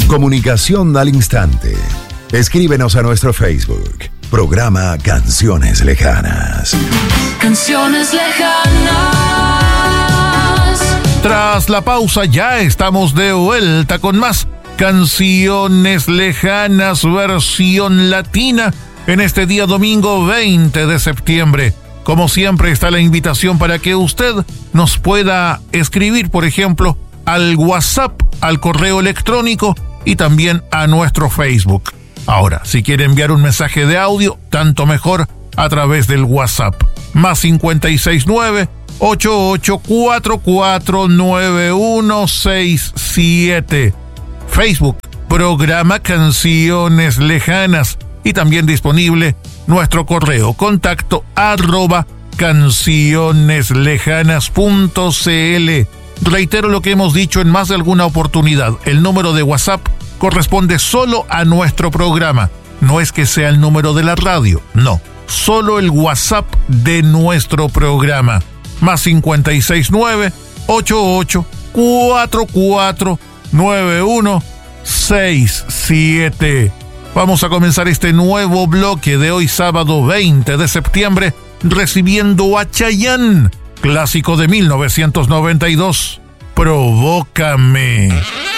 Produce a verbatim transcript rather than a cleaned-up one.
Comunicación al instante. Escríbenos a nuestro Facebook. Programa Canciones Lejanas. Canciones Lejanas. Tras la pausa ya estamos de vuelta con más Canciones Lejanas versión latina en este día domingo veinte de septiembre. Como siempre está la invitación para que usted nos pueda escribir, por ejemplo, al WhatsApp, al correo electrónico y también a nuestro Facebook. Ahora, si quiere enviar un mensaje de audio, tanto mejor a través del WhatsApp. Más cinco seis nueve, ocho ocho cuatro cuatro nueve uno seis siete. Facebook, programa Canciones Lejanas. Y también disponible nuestro correo, contacto arroba cancioneslejanas punto cl. Reitero lo que hemos dicho en más de alguna oportunidad. El número de WhatsApp corresponde solo a nuestro programa. No es que sea el número de la radio, no. Solo el WhatsApp de nuestro programa. Más cinco seis nueve, ocho ocho cuatro cuatro nueve uno seis siete. Vamos a comenzar este nuevo bloque de hoy sábado veinte de septiembre recibiendo a Chayanne, clásico de mil novecientos noventa y dos, Provócame.